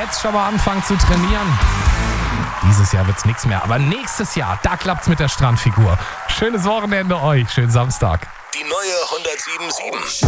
jetzt schon mal anfangen zu trainieren. Dieses Jahr wird's nichts mehr, aber nächstes Jahr, da klappt's mit der Strandfigur. Schönes Wochenende euch, schönen Samstag. Die neue 107.7.